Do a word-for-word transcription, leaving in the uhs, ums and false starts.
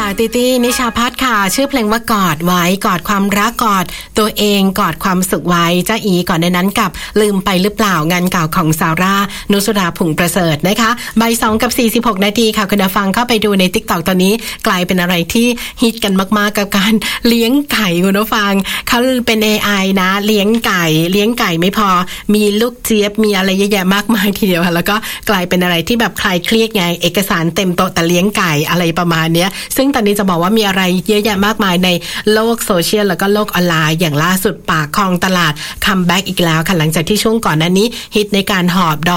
จากติตี้นิชาพัฒน์ค่ะชื่อเพลงว่ากอดไว้กอดความรักกอดตัวเองกอดความสุขไว้จ้าอีก่อนในนั้นกับลืมไปหรือเปล่างานเก่าของซาร่านุสราผุ่งประเสริฐนะคะบ่ายสองกับสี่สิบหกนาทีค่ะคุณผู้ฟังเข้าไปดูใน TikTok ตอนนี้กลายเป็นอะไรที่ฮิตกันมากๆกับการเลี้ยงไก่คุณผู้ฟังเขาเป็น เอ ไอ นะเลี้ยงไก่เลี้ยงไก่ไม่พอมีลูกเจี๊ยบมีอะไรเยอะแยะมากมายทีเดียวค่ะแล้วก็กลายเป็นอะไรที่แบบคลายเครียดไงเอกสารเต็มโต๊ะแต่เลี้ยงไก่อะไรประมาณนี้ซึ่งตอนนี้จะบอกว่ามีอะไรเยอะแยะมากมายในโลกโซเชียลแล้วก็โลกออนไลน์อย่างล่าสุดปากคลองตลาดคัมแบ็กอีกแล้วค่ะหลังจากที่ช่วงก่อนหน้านี้ฮิตในการหอบดอก